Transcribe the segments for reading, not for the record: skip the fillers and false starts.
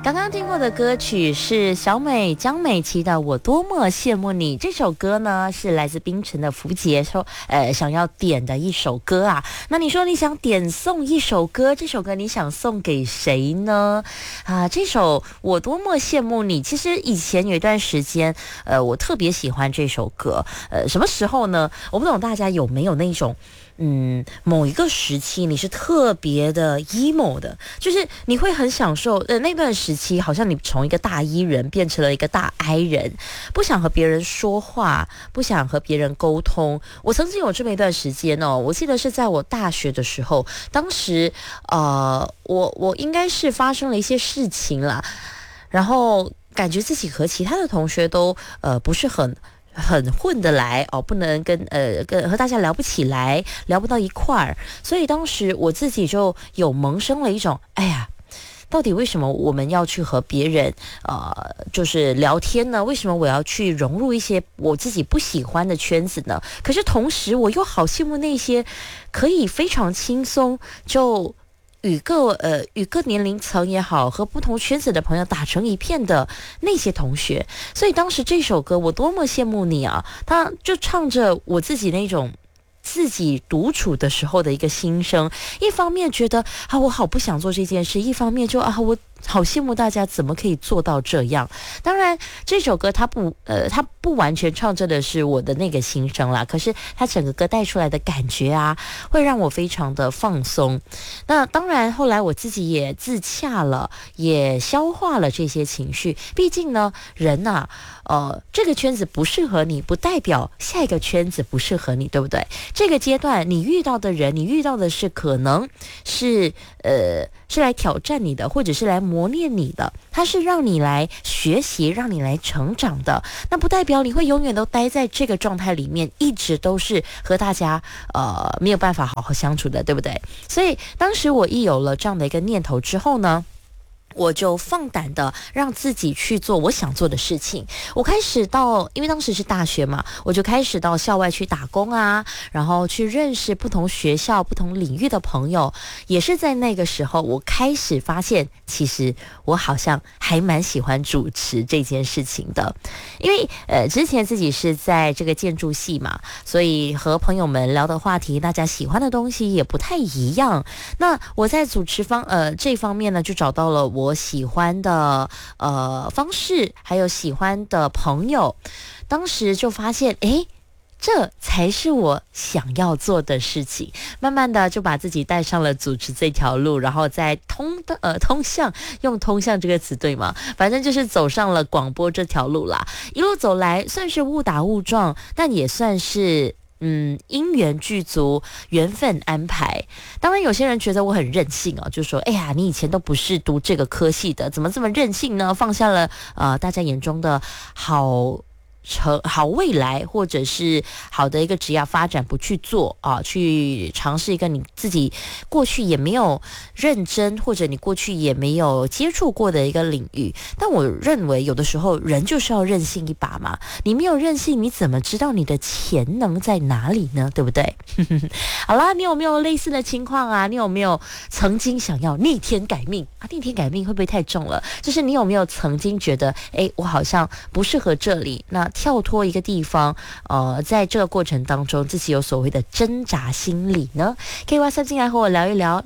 刚刚听过的歌曲是小美江美琪的《我多么羡慕你》。这首歌呢是来自槟城的福杰说想要点的一首歌啊。那你说你想点送一首歌，这首歌你想送给谁呢？这首《我多么羡慕你》，其实以前有一段时间我特别喜欢这首歌。什么时候呢？我不懂大家有没有那种某一个时期你是特别的 emo 的，就是你会很享受那段时期，好像你从一个大 E 人变成了一个大 I 人，不想和别人说话，不想和别人沟通。我曾经有这么一段时间哦，我记得是在我大学的时候，当时我应该是发生了一些事情啦，然后感觉自己和其他的同学都不是很混得来哦，不能跟和大家聊不起来，聊不到一块儿，所以当时我自己就有萌生了一种，哎呀，到底为什么我们要去和别人就是聊天呢？为什么我要去融入一些我自己不喜欢的圈子呢？可是同时我又好羡慕那些可以非常轻松就与各年龄层也好，和不同圈子的朋友打成一片的那些同学。所以当时这首歌我多么羡慕你啊，他就唱着我自己那种自己独处的时候的一个心声，一方面觉得我好不想做这件事，一方面就我好羡慕大家怎么可以做到这样。当然这首歌它不完全唱着的是我的那个心声啦，可是它整个歌带出来的感觉会让我非常的放松。那当然后来我自己也自洽了，也消化了这些情绪。毕竟呢，人这个圈子不适合你，不代表下一个圈子不适合你，对不对？这个阶段你遇到的人，你遇到的是可能是来挑战你的，或者是来磨练你的，它是让你来学习，让你来成长的。那不代表你会永远都待在这个状态里面，一直都是和大家没有办法好好相处的，对不对？所以当时我一有了这样的一个念头之后呢，我就放胆的让自己去做我想做的事情。我开始因为当时是大学嘛，我就开始到校外去打工然后去认识不同学校不同领域的朋友。也是在那个时候，我开始发现其实我好像还蛮喜欢主持这件事情的。因为之前自己是在这个建筑系嘛，所以和朋友们聊的话题，大家喜欢的东西也不太一样。那我在主持这方面呢，就找到了我喜欢的方式，还有喜欢的朋友。当时就发现这才是我想要做的事情，慢慢的就把自己带上了主持这条路，然后再通向，用通向这个词对吗？反正就是走上了广播这条路啦。一路走来算是误打误撞，但也算是因缘具足，缘分安排。当然有些人觉得我很任性就说哎呀，你以前都不是读这个科系的，怎么这么任性呢？放下了大家眼中的好未来，或者是好的一个职业发展，不去做去尝试一个你自己过去也没有认真，或者你过去也没有接触过的一个领域。但我认为有的时候人就是要任性一把嘛，你没有任性，你怎么知道你的潜能在哪里呢？对不对？好啦，你有没有类似的情况你有没有曾经想要逆天改命逆天改命会不会太重了？就是你有没有曾经觉得我好像不适合这里，那跳脱一个地方在这个过程当中自己有所谓的挣扎心理呢？可以WhatsApp进来和我聊一聊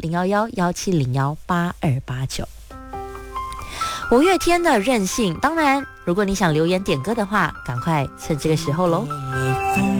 011-1701-8289。五月天的任性。当然如果你想留言点歌的话，赶快趁这个时候咯。